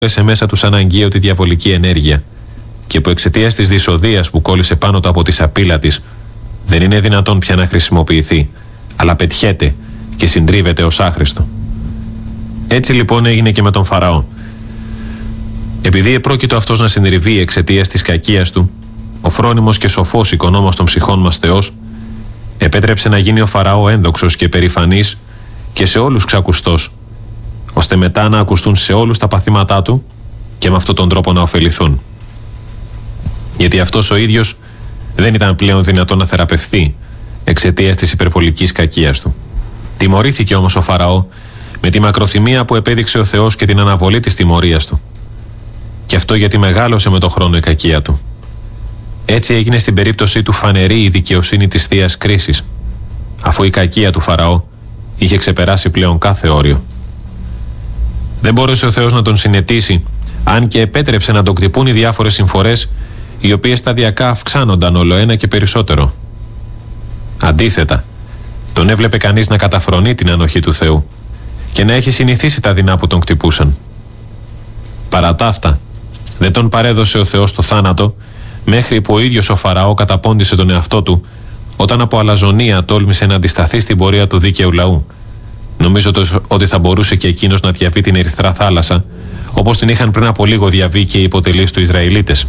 σε μέσα τους αναγκαίο τη διαβολική ενέργεια και που εξαιτίας της δυσοδείας που κόλλησε πάνω του από τη σαπίλα της δεν είναι δυνατόν πια να χρησιμοποιηθεί, αλλά πετιέται και συντρίβεται ως άχρηστο. Έτσι λοιπόν έγινε και με τον Φαραώ. Επειδή επρόκειτο αυτός να συντριβεί εξαιτίας της κακίας του, ο φρόνιμος και σοφός οικονόμος των ψυχών μας Θεός επέτρεψε να γίνει ο Φαραώ ένδοξος και περηφανής και σε όλους ξακουστός, ώστε μετά να ακουστούν σε όλους τα παθήματά του και με αυτόν τον τρόπο να ωφεληθούν. Γιατί αυτός ο ίδιος δεν ήταν πλέον δυνατόν να θεραπευθεί εξαιτίας της υπερβολικής κακίας του. Τιμωρήθηκε όμως ο Φαραώ με τη μακροθυμία που επέδειξε ο Θεός και την αναβολή της τιμωρίας του. Και αυτό γιατί μεγάλωσε με το χρόνο η κακία του. Έτσι έγινε στην περίπτωσή του φανερή η δικαιοσύνη της Θείας κρίσης, αφού η κακία του Φαραώ είχε ξεπεράσει πλέον κάθε όριο. Δεν μπόρεσε ο Θεός να τον συνετίσει, αν και επέτρεψε να τον κτυπούν οι διάφορες συμφορές, οι οποίες σταδιακά αυξάνονταν όλο ένα και περισσότερο. Αντίθετα, τον έβλεπε κανείς να καταφρονεί την ανοχή του Θεού και να έχει συνηθίσει τα δεινά που τον κτυπούσαν. Παρά τα αυτά, δεν τον παρέδωσε ο Θεός το θάνατο, μέχρι που ο ίδιος ο Φαραώ καταπώντησε τον εαυτό του, όταν από αλαζονία τόλμησε να αντισταθεί στην πορεία του δίκαιου λαού, νομίζοντας ότι θα μπορούσε και εκείνος να διαβεί την Ερυθρά θάλασσα, όπως την είχαν πριν από λίγο διαβεί και οι υποτελείς του Ισραηλίτες.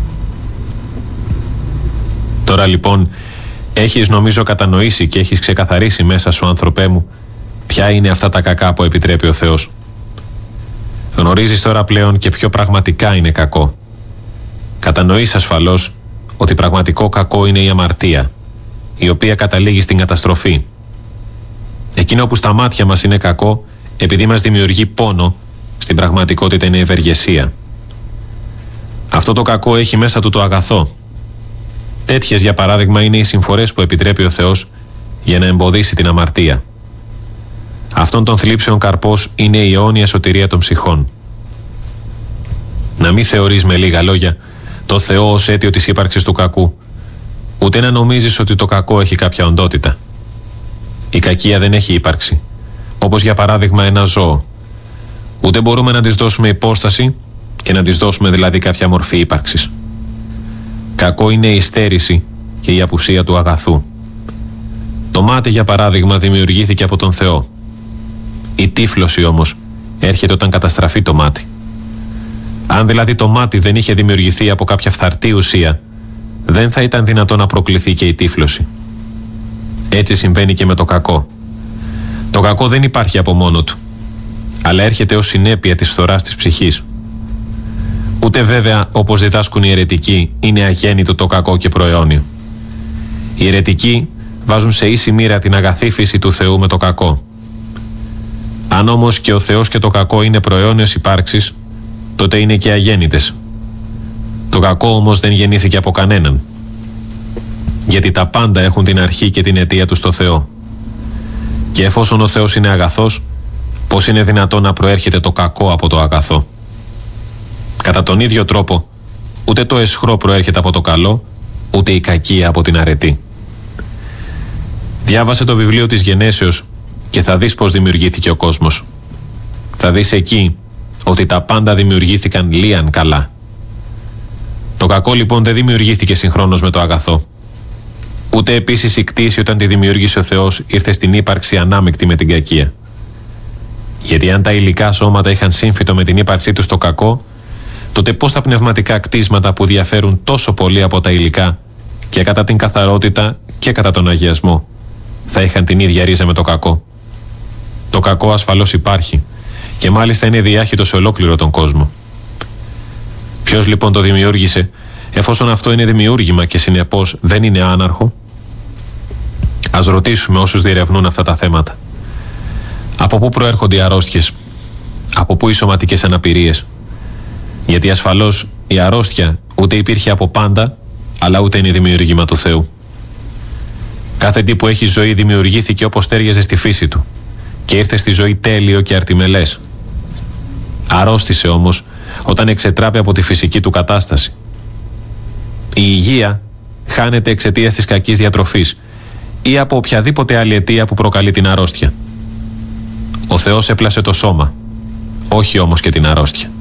Τώρα λοιπόν έχεις νομίζω κατανοήσει και έχεις ξεκαθαρίσει μέσα σου, άνθρωπέ μου, ποια είναι αυτά τα κακά που επιτρέπει ο Θεός. Γνωρίζεις τώρα πλέον και ποιο πραγματικά είναι κακό. Κατανοείς ασφαλώς ότι πραγματικό κακό είναι η αμαρτία, η οποία καταλήγει στην καταστροφή. Εκείνο που στα μάτια μας είναι κακό, επειδή μας δημιουργεί πόνο, στην πραγματικότητα είναι ευεργεσία. Αυτό το κακό έχει μέσα του το αγαθό. Τέτοιες, για παράδειγμα, είναι οι συμφορές που επιτρέπει ο Θεός για να εμποδίσει την αμαρτία. Αυτόν των θλίψεων καρπός είναι η αιώνια σωτηρία των ψυχών. Να μην θεωρείς με λίγα λόγια το Θεό ως αίτιο της ύπαρξης του κακού, ούτε να νομίζεις ότι το κακό έχει κάποια οντότητα. Η κακία δεν έχει ύπαρξη, όπως για παράδειγμα ένα ζώο. Ούτε μπορούμε να της δώσουμε υπόσταση και να της δώσουμε δηλαδή κάποια μορφή ύπαρξης. Κακό είναι η στέρηση και η απουσία του αγαθού. Το μάτι, για παράδειγμα, δημιουργήθηκε από τον Θεό. Η τύφλωση όμως έρχεται όταν καταστραφεί το μάτι. Αν δηλαδή το μάτι δεν είχε δημιουργηθεί από κάποια φθαρτή ουσία, δεν θα ήταν δυνατό να προκληθεί και η τύφλωση. Έτσι συμβαίνει και με το κακό. Το κακό δεν υπάρχει από μόνο του, αλλά έρχεται ως συνέπεια της φθοράς της ψυχής. Ούτε βέβαια, όπως διδάσκουν οι αιρετικοί, είναι αγέννητο το κακό και προαιώνιο. Οι αιρετικοί βάζουν σε ίση μοίρα την αγαθή φύση του Θεού με το κακό. Αν όμως και ο Θεός και το κακό είναι προαιώνιες υπάρξεις, τότε είναι και αγέννητες. Το κακό όμως δεν γεννήθηκε από κανέναν. Γιατί τα πάντα έχουν την αρχή και την αιτία του στο Θεό. Και εφόσον ο Θεός είναι αγαθός, πώς είναι δυνατόν να προέρχεται το κακό από το αγαθό? Κατά τον ίδιο τρόπο, ούτε το αισχρό προέρχεται από το καλό, ούτε η κακία από την αρετή. Διάβασε το βιβλίο της Γενέσεως και θα δεις πώς δημιουργήθηκε ο κόσμος. Θα δεις εκεί ότι τα πάντα δημιουργήθηκαν λίαν καλά. Το κακό λοιπόν δεν δημιουργήθηκε συγχρόνως με το αγαθό. Ούτε επίσης η κτήση, όταν τη δημιούργησε ο Θεός, ήρθε στην ύπαρξη ανάμεικτη με την κακία. Γιατί αν τα υλικά σώματα είχαν σύμφυτο με την ύπαρξή τους το κακό, τότε πώς τα πνευματικά κτίσματα που διαφέρουν τόσο πολύ από τα υλικά και κατά την καθαρότητα και κατά τον αγιασμό θα είχαν την ίδια ρίζα με το κακό? Το κακό ασφαλώς υπάρχει και μάλιστα είναι διάχυτο σε ολόκληρο τον κόσμο. Ποιος λοιπόν το δημιούργησε, εφόσον αυτό είναι δημιούργημα και συνεπώς δεν είναι άναρχο? Ας ρωτήσουμε όσους διερευνούν αυτά τα θέματα. Από πού προέρχονται οι αρρώστιες? Από πού οι σωματικές αναπηρίες? Γιατί ασφαλώς η αρρώστια ούτε υπήρχε από πάντα, αλλά ούτε είναι δημιούργημα του Θεού. Κάθε τι που έχει ζωή δημιουργήθηκε όπως τέριαζε στη φύση του και ήρθε στη ζωή τέλειο και αρτιμελές. Αρρώστησε όμως όταν εξετράπη από τη φυσική του κατάσταση. Η υγεία χάνεται εξαιτίας της κακής διατροφής ή από οποιαδήποτε άλλη αιτία που προκαλεί την αρρώστια. Ο Θεός έπλασε το σώμα, όχι όμως και την αρρώστια.